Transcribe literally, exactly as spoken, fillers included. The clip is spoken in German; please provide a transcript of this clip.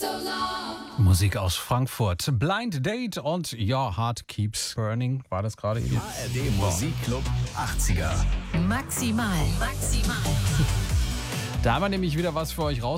Musik aus Frankfurt. Blind Date und Your Heart Keeps Burning. War das gerade hier? A R D Musikclub achtziger. Maximal, maximal. Da haben wir nämlich wieder was für euch raus.